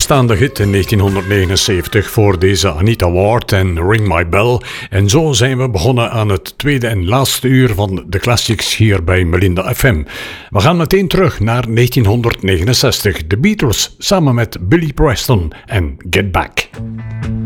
alleenstaande hit in 1979 voor deze Anita Ward en Ring My Bell. En zo zijn we begonnen aan het tweede en laatste uur van de classics hier bij Melinda FM. We gaan meteen terug naar 1969. The Beatles samen met Billy Preston en Get Back.